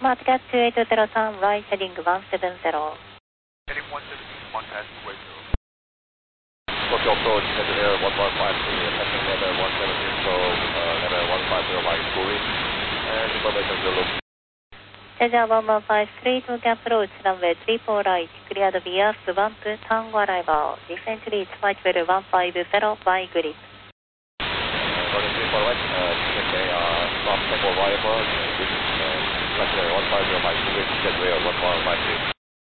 Smartcat 2803, right heading 170. Heading 170, contact 280. Tokyo approach, headed air 1153, attempting level 170, so level 150 by cooling, and information zero. Cesar 1153, Tokyo approach, runway 34 right, cleared via bump, tango arrival, descent reach flight level 150 by grip. Running 34 right, descent from tango arrival, flight level 150 by cooling, get rail 1153.